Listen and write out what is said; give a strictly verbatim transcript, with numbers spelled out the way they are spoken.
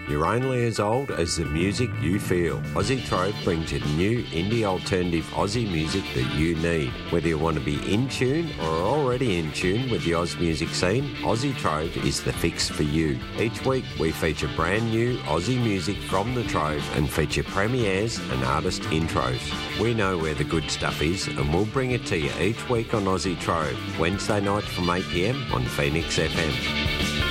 You're only as old as the music you feel. Aussie Trove brings you new indie alternative Aussie music that you need. Whether you want to be in tune or are already in tune with the Oz music scene, Aussie Trove is the fix for you. Each week we feature brand new Aussie music from the Trove and feature premieres and artist intros. We know where the good stuff is and we'll bring it to you each week on Aussie Trove, Wednesday nights from eight p m on Phoenix F M.